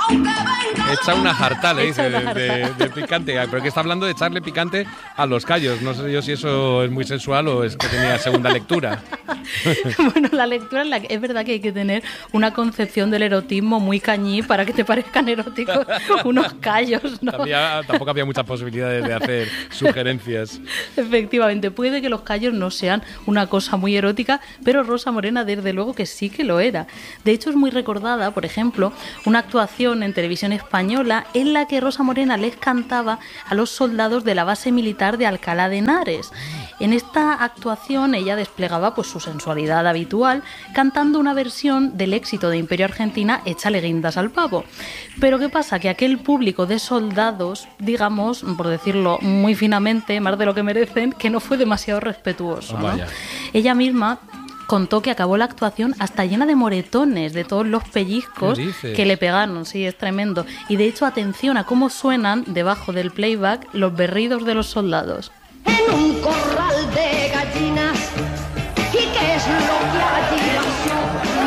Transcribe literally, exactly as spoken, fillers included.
Echa una jarta, le dice, Echa una de, jarta. de- de picante. Pero que está hablando de echarle picante a los callos. No sé yo si eso es muy sensual o es que tenía segunda lectura. Bueno, la lectura es, la que- es verdad que hay que tener una concepción del erotismo muy cañí para que te parezcan eróticos unos callos, ¿no? Había- tampoco había muchas posibilidades de hacer sugerencias. Efectivamente, puede que los callos no sean una cosa muy erótica, pero Rosa Morena desde luego que sí que lo era. De hecho, es muy recordada, por ejemplo, una actuación en televisión española en la que Rosa Morena les cantaba a los soldados de la base militar de Alcalá de Henares. En esta actuación ella desplegaba pues su sensualidad habitual, cantando una versión del éxito de Imperio Argentina, Échale guindas al pavo. Pero ¿qué pasa? Que aquel público de soldados, digamos, por decirlo muy finamente, más de lo que merecen, que no fue demasiado respetuoso, Oh, ¿no? vaya. Ella misma contó que acabó la actuación hasta llena de moretones, de todos los pellizcos ¿Qué dices? que le pegaron, sí, es tremendo. Y de hecho, atención a cómo suenan debajo del playback los berridos de los soldados. En un corral de gallinas. ¿Y qué es lo que allí pasó?